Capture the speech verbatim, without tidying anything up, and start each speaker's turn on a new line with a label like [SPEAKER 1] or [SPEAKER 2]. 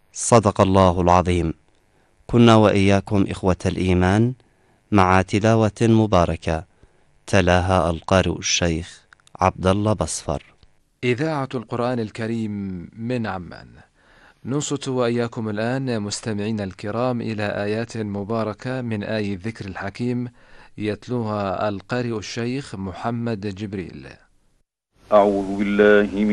[SPEAKER 1] صدق الله العظيم. كنا وإياكم إخوة الإيمان مع تلاوة مباركة تلاها القارئ الشيخ عبد الله بصفر.
[SPEAKER 2] إذاعة القرآن الكريم من عمان. ننصت وإياكم الآن مستمعين الكرام إلى آيات مباركة من آي الذكر الحكيم يتلوها القارئ الشيخ محمد جبريل.
[SPEAKER 3] أعوذ بالله من